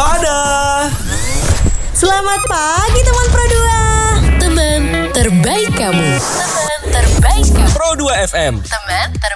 Waspada. Selamat pagi teman Pro 2. Teman terbaik kamu. Teman terbaik kamu. Pro 2 FM. Teman terbaik